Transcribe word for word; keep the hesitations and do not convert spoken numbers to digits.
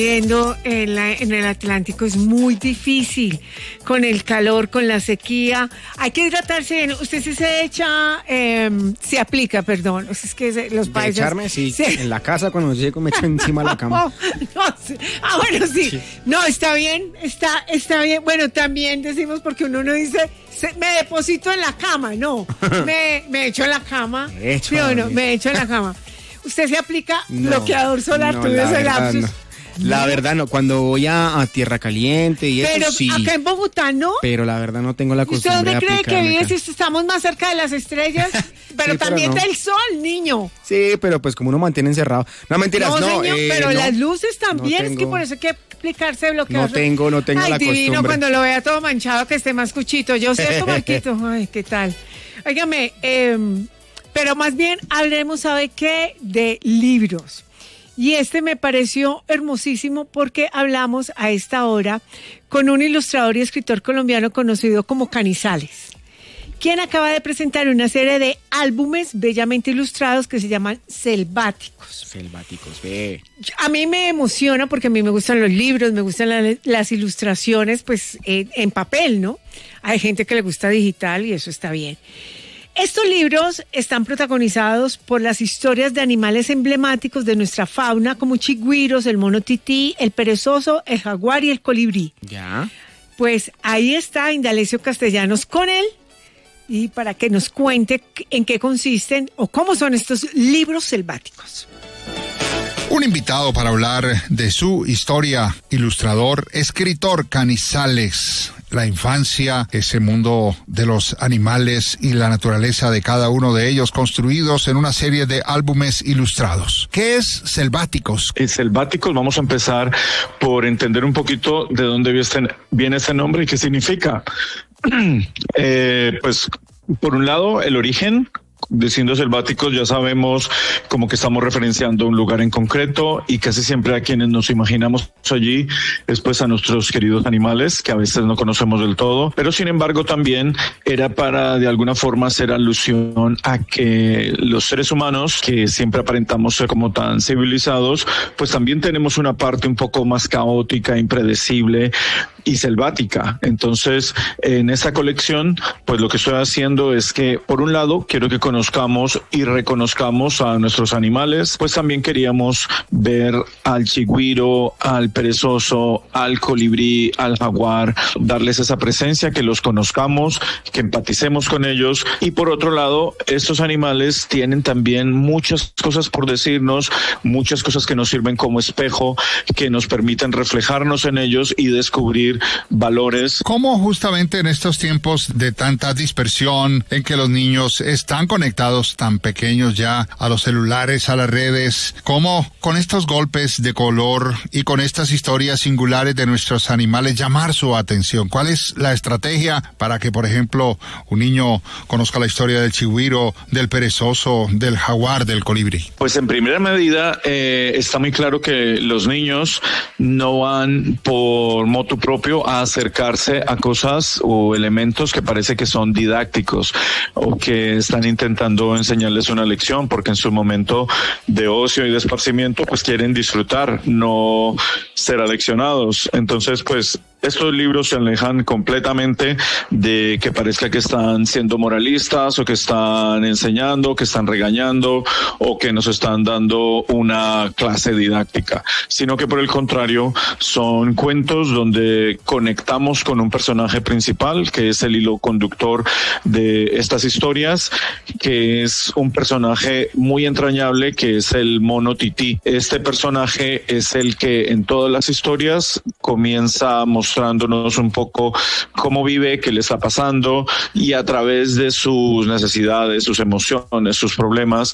Viendo en, la, en el Atlántico es muy difícil con el calor, con la sequía. Hay que hidratarse bien. Usted sí se echa, eh, se aplica, perdón. Es que se, los paisas. ¿De echarme? Sí, sí. En la casa cuando llego me echo encima de la cama. No, no, sí. Ah, bueno, sí. sí. No, está bien, está, está bien. Bueno, también decimos porque uno no dice, se, me deposito en la cama, no. me, me echo en la cama. Me echo, ¿sí o no? Me echo en la cama. ¿Usted se aplica no, bloqueador solar? No, ¿Tú ves el lapsus? No. La verdad no, cuando voy a, a Tierra Caliente y pero eso sí. Pero acá en Bogotá no. Pero la verdad no tengo la costumbre de ¿Usted dónde cree que vive acá. si estamos más cerca de las estrellas? Pero sí, también pero no. del sol, niño. Sí, pero pues como uno mantiene encerrado. No, mentiras, no. No, señor, eh, pero no, las luces también, no es que por eso hay que aplicarse bloqueador. No tengo, no tengo Ay, la divino, costumbre. cuando lo vea todo manchado que esté más cuchito. Yo cierto, Marquito. Ay, ¿qué tal? Óigame, eh, pero más bien hablemos, ¿sabe qué? De libros. Y este me pareció hermosísimo porque hablamos a esta hora con un ilustrador y escritor colombiano conocido como Canizales, quien acaba de presentar una serie de álbumes bellamente ilustrados que se llaman Selváticos. Selváticos, ve. A mí me emociona porque a mí me gustan los libros, me gustan la, las ilustraciones, pues en, en papel, ¿no? Hay gente que le gusta digital y eso está bien. Estos libros están protagonizados por las historias de animales emblemáticos de nuestra fauna, como chigüiros, el mono tití, el perezoso, el jaguar y el colibrí. Ya. Pues ahí está Indalecio Castellanos con él, y para que nos cuente en qué consisten o cómo son estos libros selváticos. Un invitado para hablar de su historia, ilustrador, escritor Canizales. La infancia, ese mundo de los animales y la naturaleza de cada uno de ellos construidos en una serie de álbumes ilustrados. ¿Qué es Selváticos? En Selváticos vamos a empezar por entender un poquito de dónde viene este nombre y qué significa. eh, pues, por un lado, el origen. Diciendo selváticos ya sabemos como que estamos referenciando un lugar en concreto y casi siempre a quienes nos imaginamos allí es pues a nuestros queridos animales que a veces no conocemos del todo, pero sin embargo también era para de alguna forma hacer alusión a que los seres humanos que siempre aparentamos ser como tan civilizados pues también tenemos una parte un poco más caótica, impredecible y selvática. Entonces en esta colección pues lo que estoy haciendo es que por un lado quiero que conozcamos y reconozcamos a nuestros animales, pues también queríamos ver al chigüiro, al perezoso, al colibrí, al jaguar, darles esa presencia, que los conozcamos, que empaticemos con ellos. Y por otro lado, estos animales tienen también muchas cosas por decirnos, muchas cosas que nos sirven como espejo, que nos permiten reflejarnos en ellos y descubrir valores. ¿Cómo justamente en estos tiempos de tanta dispersión, en que los niños están conectados tan pequeños ya a los celulares, a las redes, cómo con estos golpes de color y con estas historias singulares de nuestros animales llamar su atención? ¿Cuál es la estrategia para que, por ejemplo, un niño conozca la historia del chigüiro, del perezoso, del jaguar, del colibrí? Pues en primera medida eh, está muy claro que los niños no van por motu propio a acercarse a cosas o elementos que parece que son didácticos o que están intentando enseñarles una lección, porque en su momento de ocio y de esparcimiento pues quieren disfrutar, no ser aleccionados. Entonces pues estos libros se alejan completamente de que parezca que están siendo moralistas o que están enseñando, que están regañando o que nos están dando una clase didáctica, sino que por el contrario son cuentos donde conectamos con un personaje principal que es el hilo conductor de estas historias, que es un personaje muy entrañable que es el mono tití. Este personaje es el que en todas las historias comienza a mostrar mostrándonos un poco cómo vive, qué le está pasando y a través de sus necesidades, sus emociones, sus problemas,